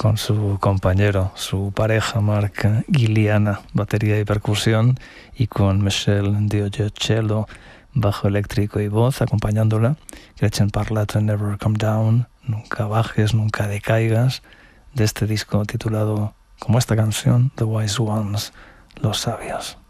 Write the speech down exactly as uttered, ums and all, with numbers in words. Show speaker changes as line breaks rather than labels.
con su compañero, su pareja Mark Guiliana, batería y percusión, y con Michelle Diogecello, bajo eléctrico y voz, acompañándola. Que echen parlato Never Come Down, nunca bajes, nunca decaigas, de este disco titulado como esta canción, The Wise Ones, los sabios.